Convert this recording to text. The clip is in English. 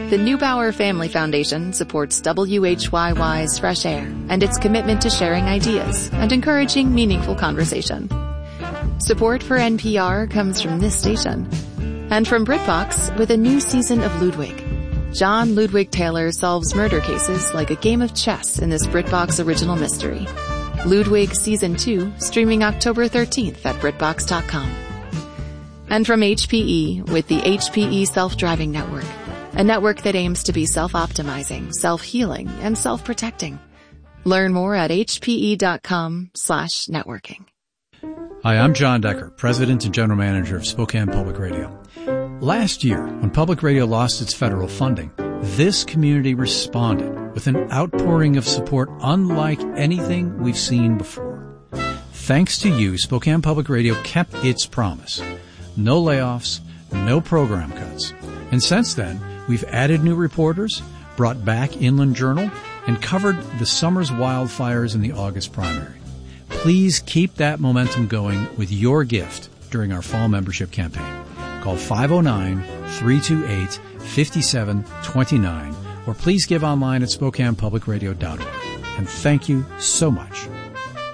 The Neubauer Family Foundation supports WHYY's Fresh Air and its commitment to sharing ideas and encouraging meaningful conversation. Support for NPR comes from this station and from BritBox with a new season of Ludwig. John Ludwig Taylor solves murder cases like a game of chess in this BritBox original mystery. Ludwig Season 2, streaming October 13th at BritBox.com. And from HPE with the HPE Self-Driving Network, a network that aims to be self-optimizing, self-healing, and self-protecting. Learn more at hpe.com/networking. Hi, I'm John Decker, President and General Manager of Spokane Public Radio. Last year, when public radio lost its federal funding, this community responded with an outpouring of support unlike anything we've seen before. Thanks to you, Spokane Public Radio kept its promise. No layoffs, no program cuts. And since then, we've added new reporters, brought back Inland Journal, and covered the summer's wildfires in the August primary. Please keep that momentum going with your gift during our fall membership campaign. Call 509-328-5729 or please give online at SpokanePublicRadio.org. And thank you so much